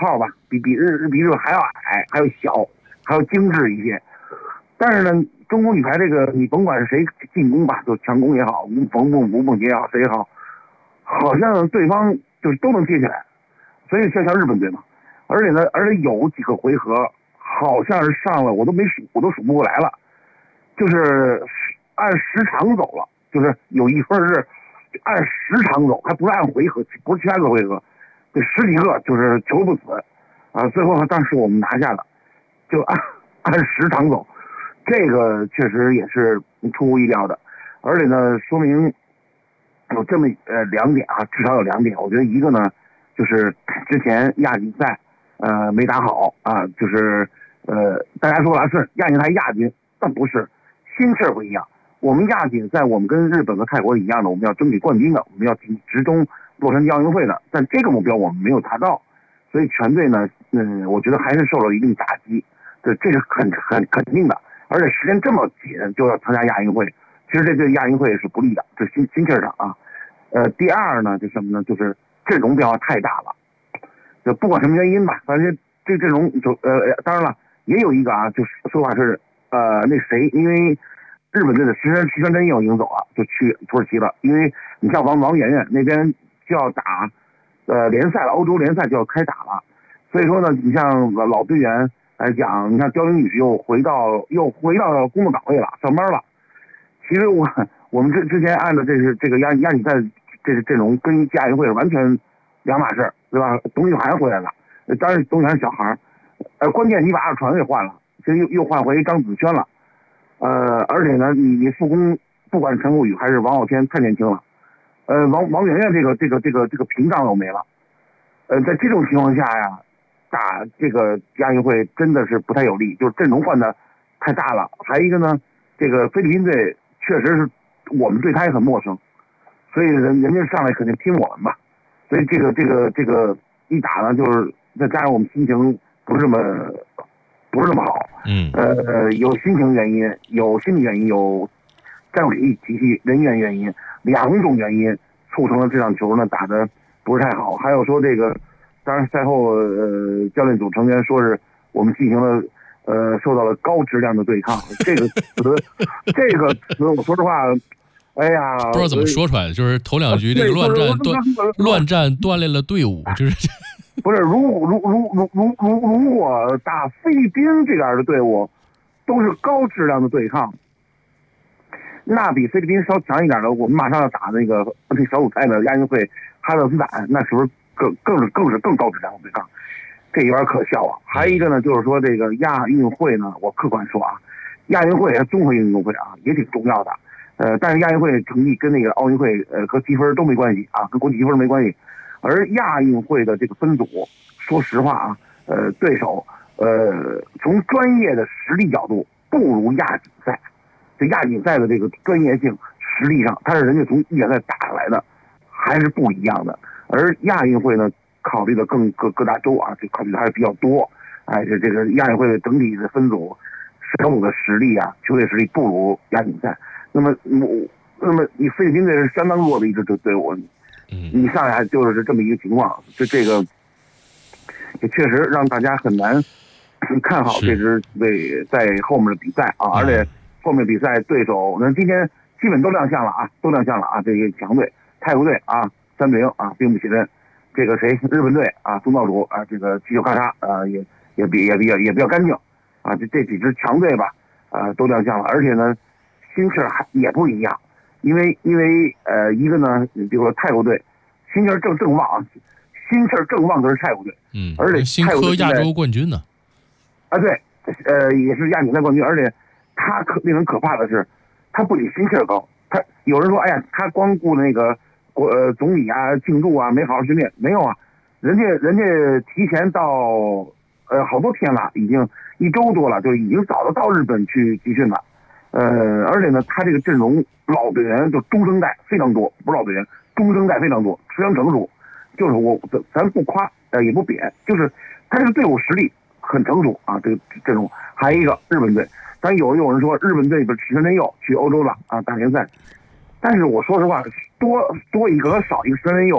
号吧，比日本还要矮，还要小，还要精致一些。但是呢，中国女排这个你甭管是谁进攻吧，就强攻也好，无缝接也好，谁也好，好像对方就是都能接起来，所以像日本队嘛。而且有几个回合好像是上了，我都数不过来了，就是按时长走了，就是有一分是按时长走，还不是按回合，不是其他个回合，这十几个就是球不死啊，最后当时我们拿下了，就按时长走，这个确实也是出乎意料的，而且呢，说明有这么两点啊，至少有两点，我觉得一个呢就是之前亚锦赛没打好啊，就是大家说了是亚锦赛亚军，但不是，心气儿不一样。我们亚锦赛我们跟日本和泰国一样的，我们要争取冠军的，我们要直中洛杉矶奥运会的，但这个目标我们没有达到，所以全队呢，我觉得还是受了一定打击，这是很肯定的。而且时间这么紧就要参加亚运会，其实这对亚运会是不利的，这心气儿上啊。第二呢，就什么呢？就是阵容变化太大了。就不管什么原因吧，反正这阵容就当然了，也有一个啊，就是说法是那谁，因为日本队的石川真佑已经走了，就去土耳其了。因为你像王媛媛那边就要打联赛了，欧洲联赛就要开打了，所以说呢，你像老队员来讲，你看刁英宇又回到工作岗位了，上班了。其实我们之前按照这个亚锦赛这个阵容跟亚运会是完全两码事，对吧？董宇涵回来了，当然董宇涵小孩关键你把二传给换了，其实又换回张子萱了，而且呢，你副攻不管陈浩宇还是王傲天太年轻了，王媛媛这个屏障又没了，在这种情况下呀，打这个亚运会真的是不太有利，就是阵容换的太大了。还一个呢，这个菲律宾队确实是我们对他也很陌生，所以人家上来肯定拼我们吧。所以这个一打呢，就是再加上我们心情不是那么好，有心情原因，有心理原因，有战术体系人员原因，两种原因促成了这场球呢打得不是太好。还有说这个，当然赛后教练组成员说是我们进行了受到了高质量的对抗，这个词我说实话。哎呀， 不知道怎么说出来的，就是头两局这个乱战锻炼了队伍，就是不是如果打菲律宾这样的队伍都是高质量的对抗，那比菲律宾稍强一点的，我们马上要打那个小组赛的亚运会哈萨克斯坦，那是不是更高质量的对抗？这有点可笑啊。还有一个呢，就是说这个亚运会呢，我客观说啊，亚运会综合运动会啊也挺重要的。但是亚运会成绩跟那个奥运会和积分都没关系啊，跟国际积分没关系。而亚运会的这个分组，说实话啊，对手从专业的实力角度不如亚锦赛。这亚锦赛的这个专业性实力上，它是人家从预选赛打下来的，还是不一样的。而亚运会呢，考虑的各大洲啊，这考虑的还是比较多。哎，这个亚运会的整体的分组小组的实力啊，球队实力不如亚锦赛。那么你菲律宾队是相当弱的一支队伍，你上来就是这么一个情况，这个也确实让大家很难看好这支队在后面的比赛啊，而且后面比赛对手那今天基本都亮相了啊，这个强队泰国队啊3-0啊，并不显得这个日本队啊东道主啊这个七球咔嚓啊也比较干净啊，这几支强队吧都亮相了，而且呢。心气儿也不一样，因为一个呢，比如说泰国队，心气儿正旺，心气儿正旺的是泰国队，而且新科亚洲冠军呢， 啊对，也是亚锦赛冠军，而且他令人可怕的是，他不仅心气儿高，他有人说，哎呀，他光顾那个总理啊庆祝啊，没好好训练，没有啊，人家提前到好多天了，已经1周多了，就已经早到日本去集训了。而且呢，他这个阵容老队员就中生代非常多，不是老队员，中生代非常多，非常成熟。就是咱不夸，也不贬，就是他这个队伍实力很成熟啊。这个阵容还有一个日本队，当然有人说日本队的石川真佑去欧洲了啊，打联赛。但是我说实话，多一个和少一个石川真佑，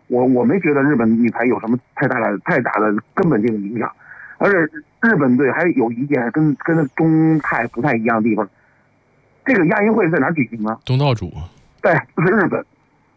我没觉得日本女排有什么太大的根本性的影响，而且日本队还有一件跟中泰不太一样的地方，这个亚运会在哪儿举行呢？ 东道主。 对，就是日本，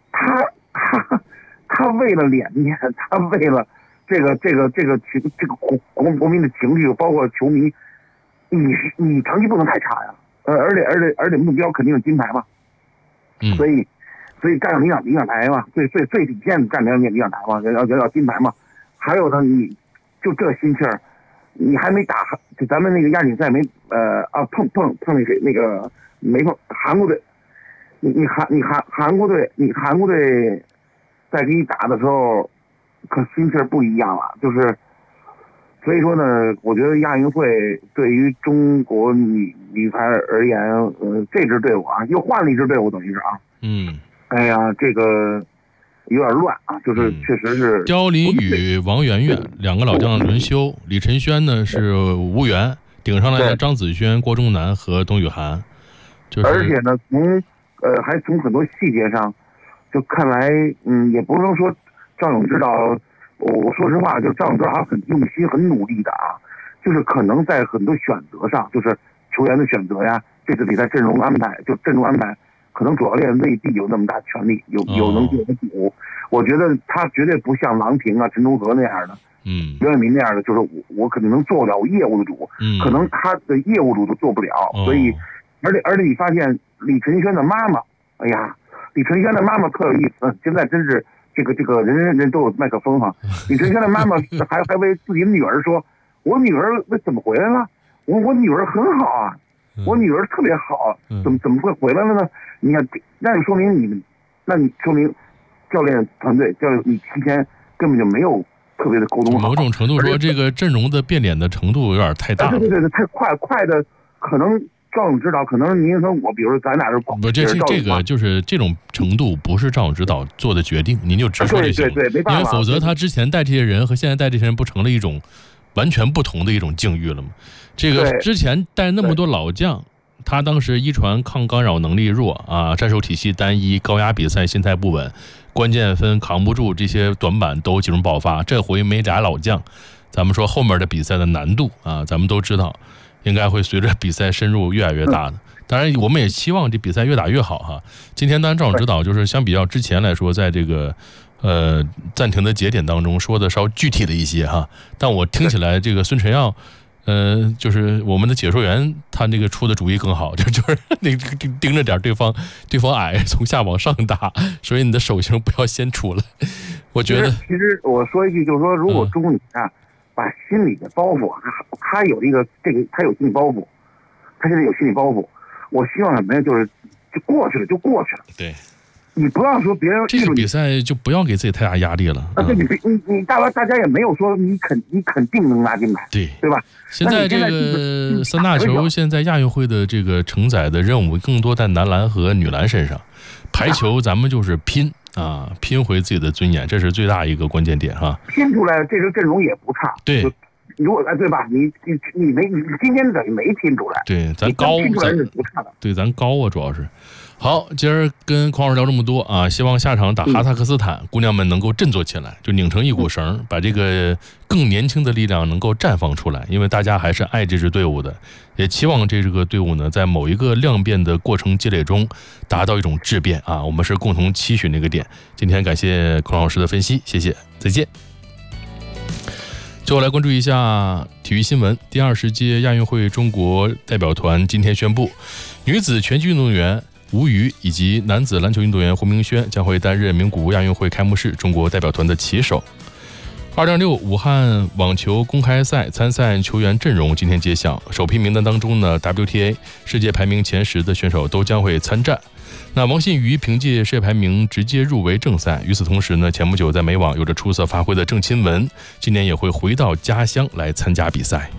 他为了脸面，他为了这个国民的情绪，包括球迷，你成绩不能太差呀，而且目标肯定是金牌嘛，所以站上领奖台嘛，最底线的站上领奖台嘛，要金牌嘛。还有呢，你就这心气儿，你还没打，就咱们那个亚锦赛没碰那个没碰韩国队，你韩国队在给你打的时候，可心气儿不一样了，就是。所以说呢，我觉得亚运会对于中国女排而言，这支队伍啊，又换了一支队伍，等于是啊，哎呀，这个有点乱啊，就是确实是。 刁琳宇、王媛媛2个老将轮休，李晨轩呢是无缘，顶上来的张子萱、郭钟南和董雨涵，就是而且呢，还从很多细节上，就看来，也不能说赵勇指导。我说实话，就赵永哲很用心、很努力的啊，就是可能在很多选择上，就是球员的选择呀，这次比赛阵容安排，可能主教练未必有那么大权力，有能力的补。我觉得他绝对不像郎平啊、陈忠和那样的，刘彦民那样的，就是我肯定能做不了业务的主，可能他的业务主都做不了，所以，而且你发现李晨轩的妈妈，哎呀，李晨轩的妈妈特有意思，现在真是。这个人都有麦克风哈。李晨轩的妈妈还为自己的女儿说：“我女儿怎么回来了？我女儿很好啊，我女儿特别好，怎么会回来了呢？你看，那你说明教练团队你提前根本就没有特别的沟通好。 某种程度说，这个阵容的变脸的程度有点太大了。 对，太快的可能。”赵勇指导可能您和我，比如说咱俩是不，这个就是这种程度，不是赵勇指导做的决定，您就直说就行了。 对，没办法， 因为否则他之前带这些人和现在带这些人不成了一种完全不同的一种境遇了吗？这个之前带那么多老将，他当时一传抗干扰能力弱啊，战术体系单一，高压比赛心态不稳，关键分扛不住，这些短板都集中爆发。这回没俩老将，咱们说后面的比赛的难度啊，咱们都知道。应该会随着比赛深入越来越大的，当然我们也期望这比赛越打越好哈。今天当然赵勇指导就是相比较之前来说，在这个暂停的节点当中说的稍具体了一些哈，但我听起来这个孙晨耀，就是我们的解说员他那个出的主意更好，就是那盯着点对方矮，从下往上打，所以你的手型不要先出来。我觉得其实我说一句，就是说如果中国女排把心理的包袱，他有他有心理包袱，他现在有心理包袱。我希望什么呀？就过去了，就过去了。 对， 你不要说别人这个比赛就不要给自己太大压力了。 对，你大家也没有说你肯定能拿金牌，对吧？ 现在这个三大球，现在亚运会的这个承载的任务更多在男篮和女篮身上，排球咱们就是拼。拼回自己的尊严，这是最大一个关键点哈。 拼出来这个阵容也不差。 对， 如果对吧？你今天等于没拼出来。 对，咱高， 拼出来是不差的。 对，咱高啊，主要是。好，今儿跟匡老师聊这么多啊，希望下场打哈萨克斯坦，姑娘们能够振作起来，就拧成一股绳，把这个更年轻的力量能够绽放出来。因为大家还是爱这支队伍的，也期望这个队伍呢，在某一个量变的过程积累中，达到一种质变啊。我们是共同期许那个点。今天感谢匡老师的分析，谢谢，再见。最后来关注一下体育新闻。第20届亚运会中国代表团今天宣布，女子拳击运动员吴瑜以及男子篮球运动员胡明轩将会担任名古屋亚运会开幕式中国代表团的旗手。2026武汉网球公开赛参赛球员阵容今天揭晓，首批名单当中呢 ，WTA 世界排名前10的选手都将会参战。那王信瑜凭借世界排名直接入围正赛。与此同时呢，前不久在美网有着出色发挥的郑钦文，今年也会回到家乡来参加比赛。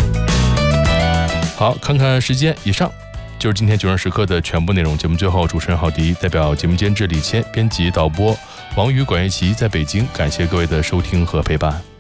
好，看看时间，以上就是今天9时时刻的全部内容。节目最后，主持人郝迪代表节目监制李谦、编辑导播王宇、管乐琪在北京，感谢各位的收听和陪伴。